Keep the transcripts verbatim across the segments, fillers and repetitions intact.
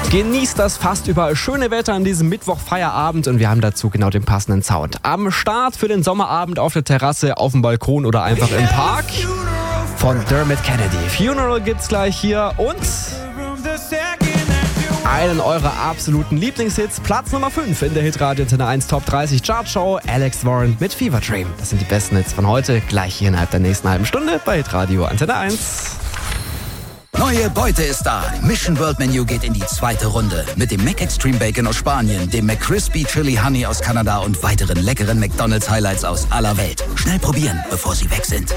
Genießt das fast überall schöne Wetter an diesem Mittwoch-Feierabend und wir haben dazu genau den passenden Sound. Am Start für den Sommerabend auf der Terrasse, auf dem Balkon oder einfach im Park von Dermot Kennedy. Funeral gibt's gleich hier und einen eurer absoluten Lieblingshits, Platz Nummer fünf in der Hitradio Antenne eins Top dreißig Chartshow, Alex Warren mit Fever Dream. Das sind die besten Hits von heute, gleich hier innerhalb der nächsten halben Stunde bei Hitradio Antenne eins. Neue Beute ist da. Mission World Menu geht in die zweite Runde. Mit dem Mac Extreme Bacon aus Spanien, dem McCrispy Chili Honey aus Kanada und weiteren leckeren McDonald's Highlights aus aller Welt. Schnell probieren, bevor sie weg sind.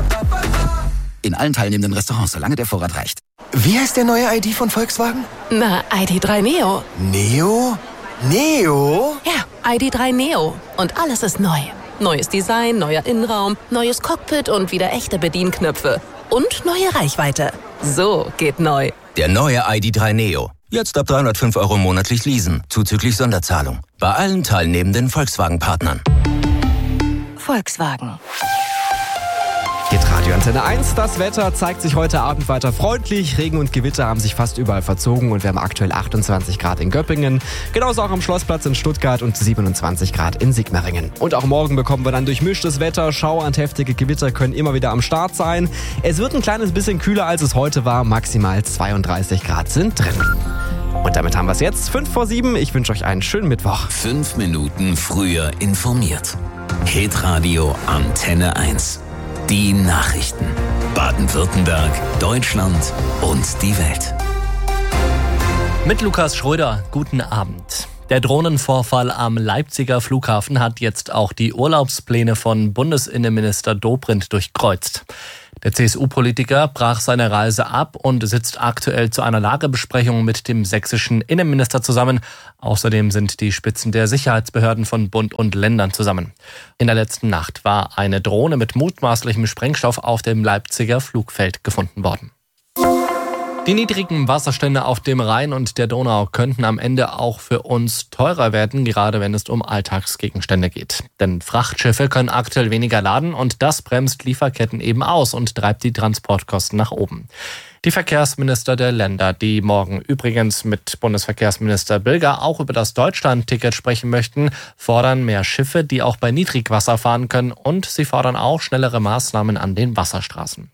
In allen teilnehmenden Restaurants, solange der Vorrat reicht. Wie heißt der neue I D von Volkswagen? Na, I D drei Neo. Neo? Neo? Ja, I D drei Neo. Und alles ist neu. Neues Design, neuer Innenraum, neues Cockpit und wieder echte Bedienknöpfe. Und neue Reichweite. So geht neu. Der neue I D drei Neo. Jetzt ab dreihundertfünf Euro monatlich leasen, zuzüglich Sonderzahlung. Bei allen teilnehmenden Volkswagen-Partnern. Volkswagen. Hitradio Antenne eins, das Wetter zeigt sich heute Abend weiter freundlich. Regen und Gewitter haben sich fast überall verzogen und wir haben aktuell achtundzwanzig Grad in Göppingen. Genauso auch am Schlossplatz in Stuttgart und siebenundzwanzig Grad in Sigmaringen. Und auch morgen bekommen wir dann durchmischtes Wetter. Schauer und heftige Gewitter können immer wieder am Start sein. Es wird ein kleines bisschen kühler, als es heute war. Maximal zweiunddreißig Grad sind drin. Und damit haben wir es jetzt. fünf vor sieben. Ich wünsche euch einen schönen Mittwoch. Fünf Minuten früher informiert. Hitradio Antenne eins. Die Nachrichten. Baden-Württemberg, Deutschland und die Welt. Mit Lukas Schröder, guten Abend. Der Drohnenvorfall am Leipziger Flughafen hat jetzt auch die Urlaubspläne von Bundesinnenminister Dobrindt durchkreuzt. Der C S U-Politiker brach seine Reise ab und sitzt aktuell zu einer Lagebesprechung mit dem sächsischen Innenminister zusammen. Außerdem sind die Spitzen der Sicherheitsbehörden von Bund und Ländern zusammen. In der letzten Nacht war eine Drohne mit mutmaßlichem Sprengstoff auf dem Leipziger Flugfeld gefunden worden. Die niedrigen Wasserstände auf dem Rhein und der Donau könnten am Ende auch für uns teurer werden, gerade wenn es um Alltagsgegenstände geht. Denn Frachtschiffe können aktuell weniger laden und das bremst Lieferketten eben aus und treibt die Transportkosten nach oben. Die Verkehrsminister der Länder, die morgen übrigens mit Bundesverkehrsminister Bilger auch über das Deutschland-Ticket sprechen möchten, fordern mehr Schiffe, die auch bei Niedrigwasser fahren können, und sie fordern auch schnellere Maßnahmen an den Wasserstraßen.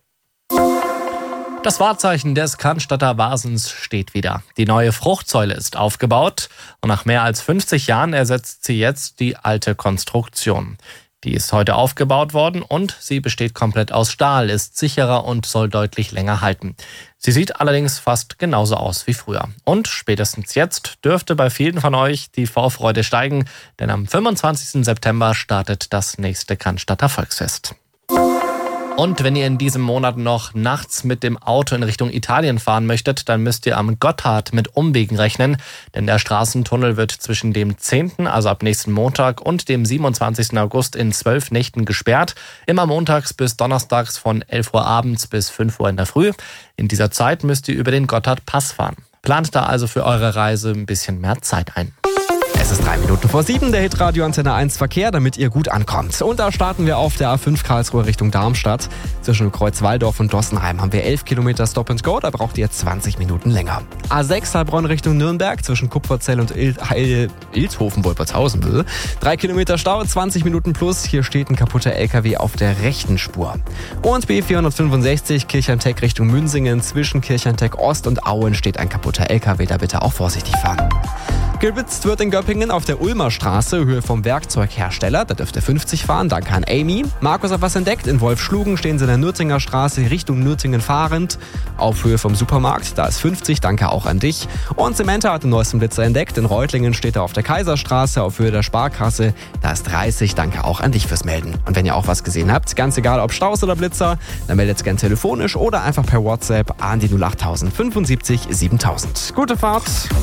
Das Wahrzeichen des Cannstatter Vasens steht wieder. Die neue Fruchtsäule ist aufgebaut und nach mehr als fünfzig Jahren ersetzt sie jetzt die alte Konstruktion. Die ist heute aufgebaut worden und sie besteht komplett aus Stahl, ist sicherer und soll deutlich länger halten. Sie sieht allerdings fast genauso aus wie früher. Und spätestens jetzt dürfte bei vielen von euch die Vorfreude steigen, denn am fünfundzwanzigsten September startet das nächste Cannstatter Volksfest. Und wenn ihr in diesem Monat noch nachts mit dem Auto in Richtung Italien fahren möchtet, dann müsst ihr am Gotthard mit Umwegen rechnen, denn der Straßentunnel wird zwischen dem zehnten, also ab nächsten Montag, und dem siebenundzwanzigsten August in zwölf Nächten gesperrt. Immer montags bis donnerstags von elf Uhr abends bis fünf Uhr in der Früh. In dieser Zeit müsst ihr über den Gotthard-Pass fahren. Plant da also für eure Reise ein bisschen mehr Zeit ein. Es ist drei Minuten vor sieben, der Hitradio Antenne eins Verkehr, damit ihr gut ankommt. Und da starten wir auf der A fünf Karlsruhe Richtung Darmstadt. Zwischen Kreuzwaldorf und Dossenheim haben wir elf Kilometer Stop and Go, da braucht ihr zwanzig Minuten länger. A sechs Heilbronn Richtung Nürnberg zwischen Kupferzell und Il- Heil- Ilshofen-Wolpertshausen. Drei Kilometer Stau, zwanzig Minuten plus. Hier steht ein kaputter L K W auf der rechten Spur. Und B vierhundertfünfundsechzig Kirchheim-Teck Richtung Münsingen. Zwischen Kirchheim-Teck Ost und Auen steht ein kaputter L K W, da bitte auch vorsichtig fahren. Geblitzt wird in Göppingen auf der Ulmer Straße, Höhe vom Werkzeughersteller. Da dürft ihr fünfzig fahren, danke an Amy. Markus hat was entdeckt. In Wolfschlugen stehen sie in der Nürtinger Straße, Richtung Nürtingen fahrend. Auf Höhe vom Supermarkt, da ist fünfzig, danke auch an dich. Und Samantha hat den neuesten Blitzer entdeckt. In Reutlingen steht er auf der Kaiserstraße, auf Höhe der Sparkasse. Da ist dreißig, danke auch an dich fürs Melden. Und wenn ihr auch was gesehen habt, ganz egal ob Staus oder Blitzer, dann meldet es gern telefonisch oder einfach per WhatsApp an die null acht fünfundsiebzig siebentausend. Gute Fahrt!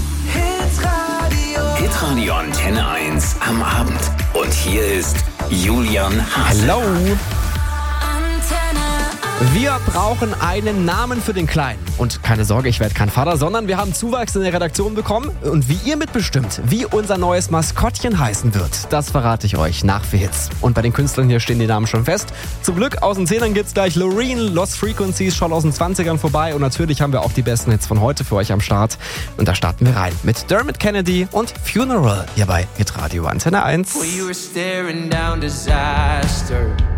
Hitradio Antenne eins am Abend. Und hier ist Julian Hase. Hello! Antenne eins. Wir brauchen einen Namen für den Kleinen. Und keine Sorge, ich werde kein Vater, sondern wir haben Zuwachs in der Redaktion bekommen. Und wie ihr mitbestimmt, wie unser neues Maskottchen heißen wird, das verrate ich euch nach vier Hits. Und bei den Künstlern hier stehen die Namen schon fest. Zum Glück aus den Zehnern gibt's gleich Loreen, Lost Frequencies, schon aus den zwanzigern vorbei. Und natürlich haben wir auch die besten Hits von heute für euch am Start. Und da starten wir rein mit Dermot Kennedy und Funeral hier bei Hitradio Antenne eins. Well, you were staring down disaster.